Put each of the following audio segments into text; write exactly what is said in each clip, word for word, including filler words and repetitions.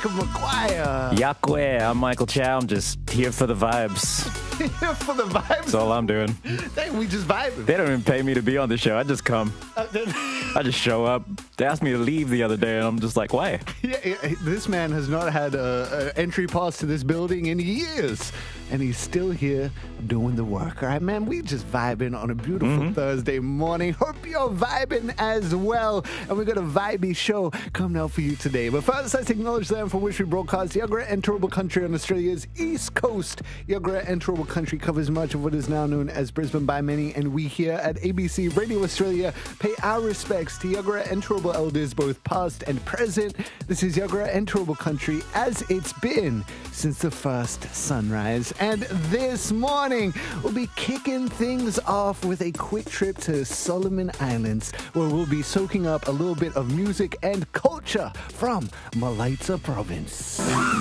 Jacob McGuire. Yakwe, I'm Michael Chow. I'm just here for the vibes. Here for the vibes. That's all I'm doing. Dang, we just vibing. They don't even pay me to be on the show. I just come. Uh, I just show up. They asked me to leave the other day, and I'm just like, why? yeah, yeah, this man has not had an entry pass to this building in years, and he's still here doing the work. All right, man, we just vibing on a beautiful mm-hmm. Thursday morning. Hope you're vibing as well, and we got a vibey show coming out for you today. But first, let's acknowledge them from which we broadcast. Yagara and Turrbal Country on Australia's East Coast. Yagara and Turrbal Country covers much of what is now known as Brisbane by many, and we here at A B C Radio Australia pay our respects to Yagara and Turrbal elders, both past and present. This is Yagara and Turrbal Country as it's been since the first sunrise. And this morning, we'll be kicking things off with a quick trip to Solomon Islands, where we'll be soaking up a little bit of music and culture from Malaita Province.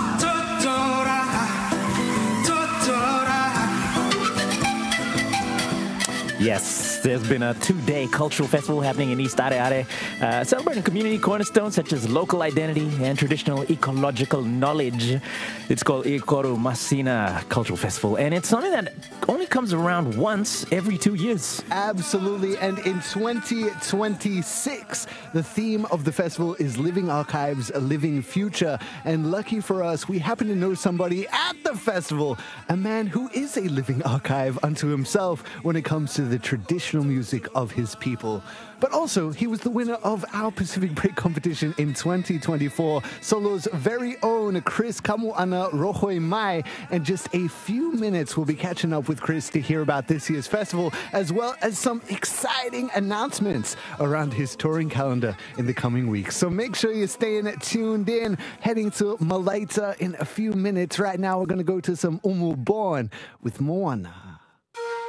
Yes, there's been a two-day cultural festival happening in East Areare, uh, celebrating community cornerstones such as local identity and traditional ecological knowledge. It's called Ikoru Masina Cultural Festival, and it's something that only comes around once every two years. Absolutely, and in twenty twenty-six, the theme of the festival is Living Archives, a Living Future. And lucky for us, we happen to know somebody at the festival, a man who is a living archive unto himself when it comes to the traditional music of his people. But also, he was the winner of our Pacific Break competition in twenty twenty-four, Solo's very own Chris Kamuana Rohoi Mai. And just a few minutes, we'll be catching up with Chris to hear about this year's festival, as well as some exciting announcements around his touring calendar in the coming weeks. So make sure you're staying tuned in, heading to Malaita in a few minutes. Right now, we're going to go to some Umu Born with Moana.